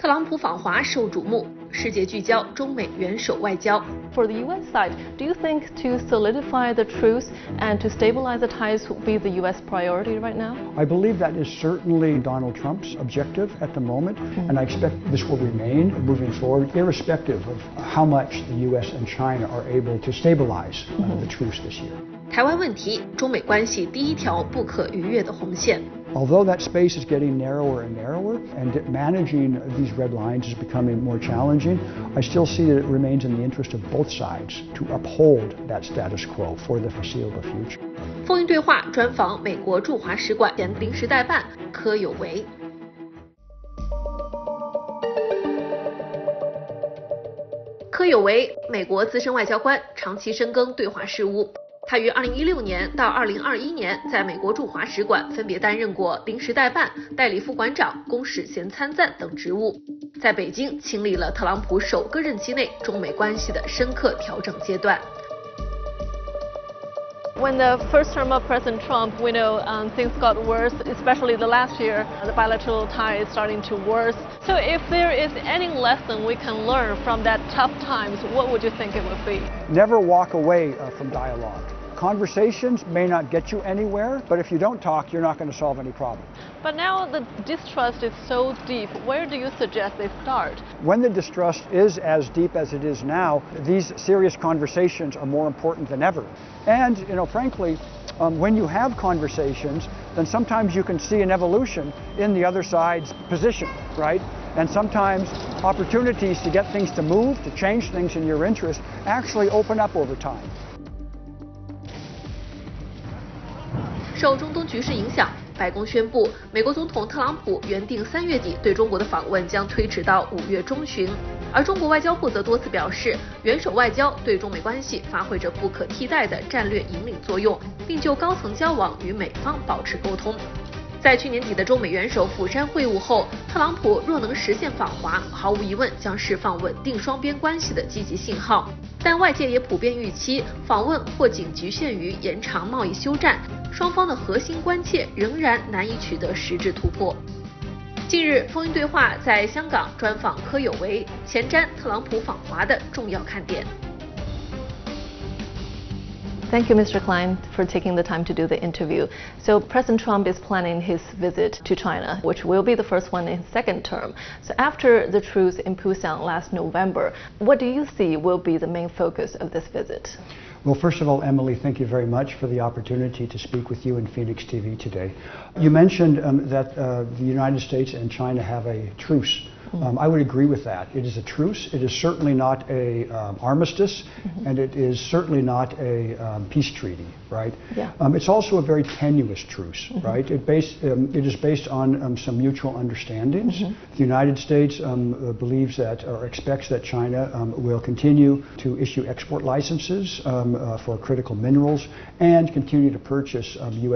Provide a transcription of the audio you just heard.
特朗普访华受瞩目，世界聚焦中美元首外交。 For the U.S. side, do you think to solidify the truce and to stabilize the ties will be the U.S. priority right now? I believe that is certainly Donald Trump's objective at the moment, and I expect this will remain moving forward, irrespective of how much the U.S. and China are able to stabilize the truce this year. 台湾问题，中美关系第一条不可逾越的红线。 Although that space is getting narrower and narrower, and managing these red lines is becoming more challenging, I still see that it remains in the interest of both sides to uphold that status quo for the foreseeable future. 风云对话专访美国驻华使馆前临时代办柯有为。柯有为，美国资深外交官，长期深耕对华事务。 他于2016年到2021年在美国驻华使馆分别担任过临时代办、代理副馆长、公使衔参赞等职务，在北京经历了特朗普首个任期内中美关系的深刻调整阶段。 When the first term of President Trump, we know things got worse, especially the last year, the bilateral tie is starting to worse. So if there is any lesson we can learn from that tough times, what would you think it would be? Never walk away from dialogue. Conversations may not get you anywhere, but if you don't talk, you're not going to solve any problem. But now the distrust is so deep. Where do you suggest they start? When the distrust is as deep as it is now, these serious conversations are more important than ever. And, frankly, when you have conversations, then sometimes you can see an evolution in the other side's position, right? And sometimes opportunities to get things to move, to change things in your interest, actually open up over time. 受中东局势影响，白宫宣布，美国总统特朗普原定3月底对中国的访问将推迟到5月中旬。而中国外交部则多次表示，元首外交对中美关系发挥着不可替代的战略引领作用，并就高层交往与美方保持沟通。 在去年底的中美元首釜山会晤后，特朗普若能实现访华，毫无疑问将释放稳定双边关系的积极信号。但外界也普遍预期，访问或仅局限于延长贸易休战，双方的核心关切仍然难以取得实质突破。近日，风云对话在香港专访柯有为，前瞻特朗普访华的重要看点。 Thank you, Mr. Klein, for taking the time to do the interview. So President Trump is planning his visit to China, which will be the first one in his second term. So after the truce in Pusan last November, what do you see will be the main focus of this visit? Well, first of all, Emily, thank you very much for the opportunity to speak with you in Phoenix TV today. You mentioned that the United States and China have a truce. I would agree with that. It is a truce. It is certainly not a armistice, and it is certainly not a peace treaty, right? Yeah. It's also a very tenuous truce, right? It is based on some mutual understandings. The United States believes that or expects that China will continue to issue export licenses for critical minerals and continue to purchase U.S.